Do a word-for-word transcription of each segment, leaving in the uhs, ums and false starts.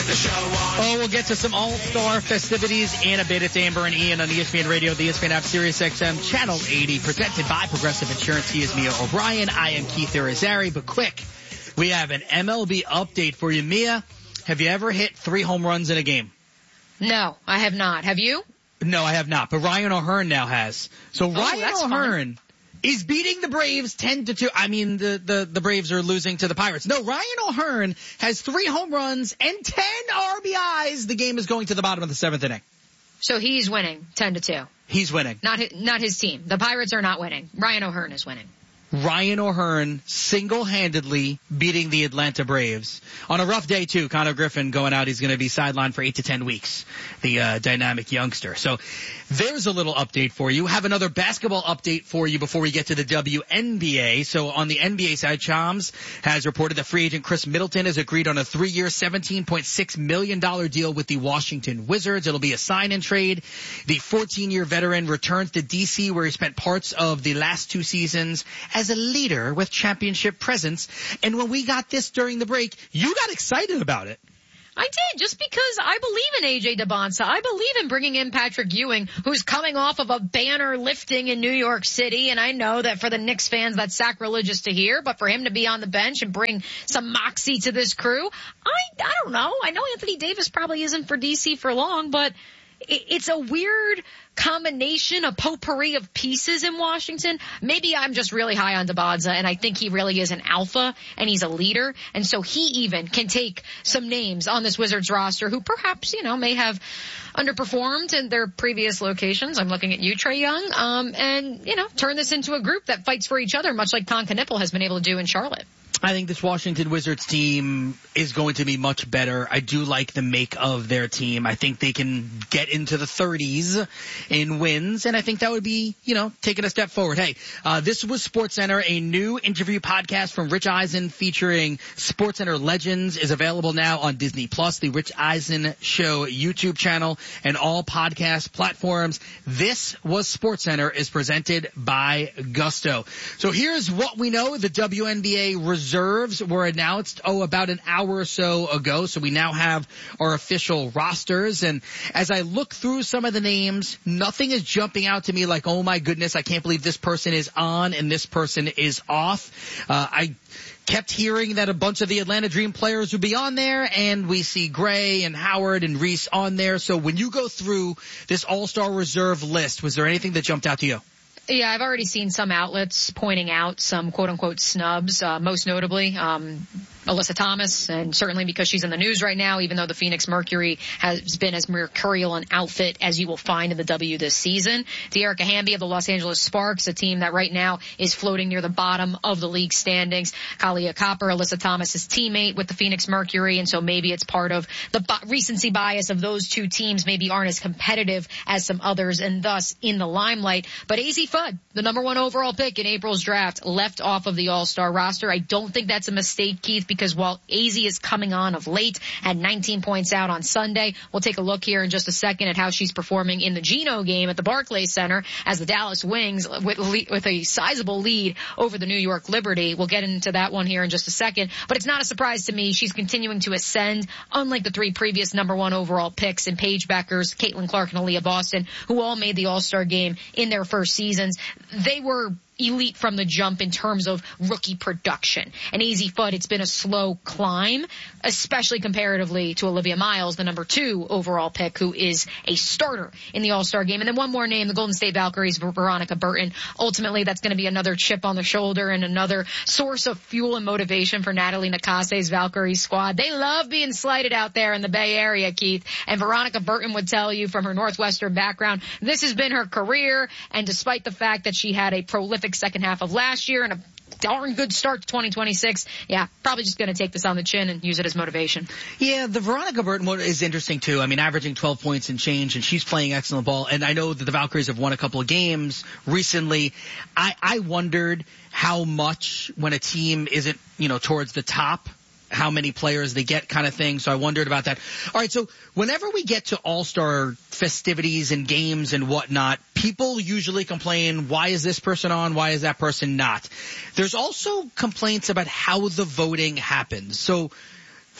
the show on. Oh, we'll get to some all-star festivities in a bit. It's Amber and Ian on E S P N Radio, the E S P N app, Sirius X M, Channel eighty, presented by Progressive Insurance. He is Mia O'Brien. I am Keith Irizarry. But quick, we have an M L B update for you. Mia, have you ever hit three home runs in a game? No, I have not. Have you? No, I have not. But Ryan O'Hearn now has. So oh, Ryan O'Hearn is beating the Braves ten to two. I mean, the, the, the Braves are losing to the Pirates. No, Ryan O'Hearn has three home runs and ten R B Is. The game is going to the bottom of the seventh inning. So he's winning ten to two. He's winning. Not his, not his team. The Pirates are not winning. Ryan O'Hearn is winning. Ryan O'Hearn single-handedly beating the Atlanta Braves. On a rough day, too, Connor Griffin going out. He's going to be sidelined for eight to ten weeks, the uh, dynamic youngster. So there's a little update for you. Have another basketball update for you before we get to the W N B A. So on the N B A side, Chams has reported that free agent Chris Middleton has agreed on a three-year, seventeen point six million dollars deal with the Washington Wizards. It'll be a sign-and trade. The fourteen-year veteran returns to D C, where he spent parts of the last two seasons as a leader with championship presence. And when we got this during the break, you got excited about it. I did, just because I believe in A J DeBonsa. I believe in bringing in Patrick Ewing, who's coming off of a banner lifting in New York City. And I know that for the Knicks fans, that's sacrilegious to hear. But for him to be on the bench and bring some moxie to this crew, I, I don't know. I know Anthony Davis probably isn't for D C for long, but it's a weird combination, a potpourri of pieces in Washington. Maybe I'm just really high on DeBonsa, and I think he really is an alpha, and he's a leader. And so he even can take some names on this Wizards roster who perhaps, you know, may have underperformed in their previous locations. I'm looking at you, Trae Young, um, and, you know, turn this into a group that fights for each other, much like Con Knipple has been able to do in Charlotte. I think this Washington Wizards team is going to be much better. I do like the make of their team. I think they can get into the thirties in wins, and I think that would be, you know, taking a step forward. Hey, uh, this was SportsCenter, a new interview podcast from Rich Eisen featuring SportsCenter legends is available now on Disney Plus, the Rich Eisen Show YouTube channel, and all podcast platforms. This was SportsCenter is presented by Gusto. So here's what we know. The W N B A reserves were announced, oh, about an hour or so ago. So we now have our official rosters. And as I look through some of the names, nothing is jumping out to me like, oh my goodness, I can't believe this person is on and this person is off. Uh, I kept hearing that a bunch of the Atlanta Dream players would be on there, and we see Gray and Howard and Reese on there. So when you go through this All-Star Reserve list, was there anything that jumped out to you? Yeah, I've already seen some outlets pointing out some quote-unquote snubs, uh, most notably um Alyssa Thomas, and certainly because she's in the news right now, even though the Phoenix Mercury has been as mercurial an outfit as you will find in the W this season. De'Erica Hamby of the Los Angeles Sparks, a team that right now is floating near the bottom of the league standings. Kalia Copper, Alyssa Thomas's teammate with the Phoenix Mercury, and so maybe it's part of the bi- recency bias of those two teams maybe aren't as competitive as some others, and thus in the limelight. But Azzi Fudd, the number one overall pick in April's draft, left off of the All-Star roster. I don't think that's a mistake, Keith, because while Azzi is coming on of late, had nineteen points out on Sunday. We'll take a look here in just a second at how she's performing in the Geno game at the Barclays Center as the Dallas Wings with, with a sizable lead over the New York Liberty. We'll get into that one here in just a second. But it's not a surprise to me. She's continuing to ascend, unlike the three previous number one overall picks in Paige Beckers, Caitlin Clark, and Aaliyah Boston, who all made the All-Star game in their first seasons. They were elite from the jump in terms of rookie production. And Azzi Fudd, it's been a slow climb, especially comparatively to Olivia Miles, the number two overall pick, who is a starter in the All-Star game. And then one more name, the Golden State Valkyries, Veronica Burton. Ultimately, that's going to be another chip on the shoulder and another source of fuel and motivation for Natalie Nakase's Valkyries squad. They love being slighted out there in the Bay Area, Keith. And Veronica Burton would tell you from her Northwestern background, this has been her career. And despite the fact that she had a prolific second half of last year and a darn good start to twenty twenty-six. Yeah, probably just going to take this on the chin and use it as motivation. Yeah, the Veronica Burton one is interesting too. I mean, averaging twelve points and change, and she's playing excellent ball. And I know that the Valkyries have won a couple of games recently. I, I wondered how much when a team isn't, you know, towards the top, how many players they get kind of thing. So I wondered about that. All right, so whenever we get to All-Star festivities and games and whatnot, people usually complain, why is this person on? Why is that person not? There's also complaints about how the voting happens. So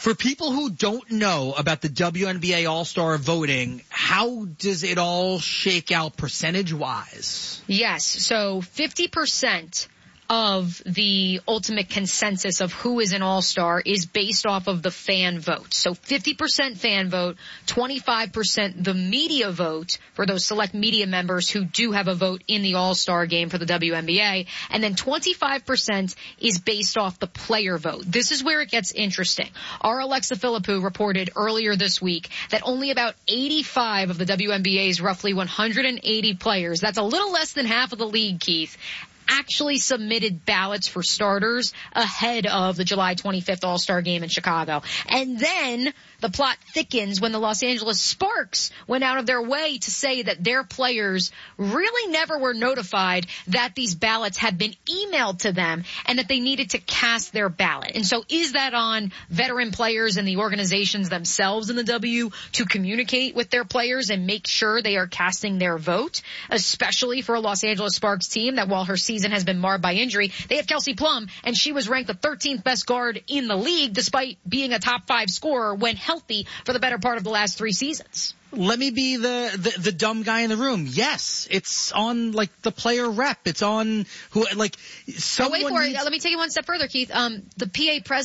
For people who don't know about the W N B A All-Star voting, how does it all shake out percentage-wise? Yes, so fifty percent of the ultimate consensus of who is an all-star is based off of the fan vote. So fifty percent fan vote, twenty-five percent the media vote for those select media members who do have a vote in the all-star game for the W N B A, and then twenty-five percent is based off the player vote. This is where it gets interesting. Our Alexa Philippou reported earlier this week that only about eighty-five of the W N B A's roughly one hundred eighty players, that's a little less than half of the league, Keith, actually submitted ballots for starters ahead of the July twenty-fifth All-Star game in Chicago. And then the plot thickens when the Los Angeles Sparks went out of their way to say that their players really never were notified that these ballots had been emailed to them and that they needed to cast their ballot. And so is that on veteran players and the organizations themselves in the W to communicate with their players and make sure they are casting their vote, especially for a Los Angeles Sparks team that while her season has been marred by injury, they have Kelsey Plum, and she was ranked the thirteenth best guard in the league despite being a top five scorer when healthy for the better part of the last three seasons. Let me be the, the, the dumb guy in the room. Yes, it's on, like, the player rep. It's on who, like, someone oh, wait for needs- it. Let me take it one step further, Keith. Um, the P A president